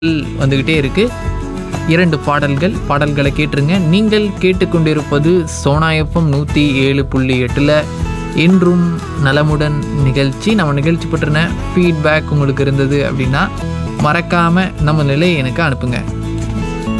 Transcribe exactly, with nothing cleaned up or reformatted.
வந்துக்கிட்டே இருக்குது. இரண்டு பாடல்கள் பாடல்களை கேட்டுருங்க. நீங்கள் கேட்டுக்கொண்டிருப்பது சோனாயப்பம் நூற்றி ஏழு புள்ளி எட்டில் என்றும் நலமுடன் நிகழ்ச்சி. நம்ம நிகழ்ச்சி பற்றின ஃபீட்பேக் உங்களுக்கு இருந்தது அப்படின்னா மறக்காமல் நம்ம நிலையை எனக்கு அனுப்புங்க.